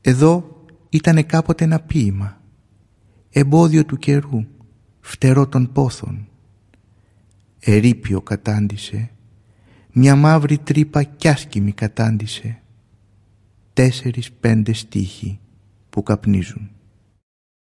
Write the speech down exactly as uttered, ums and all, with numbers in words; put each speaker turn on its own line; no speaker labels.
Εδώ ήτανε κάποτε ένα ποίημα, εμπόδιο του καιρού, φτερό των πόθων. Ερείπιο κατάντησε, μια μαύρη τρύπα κι άσκημη κατάντησε, τέσσερις πέντε στίχοι που καπνίζουν.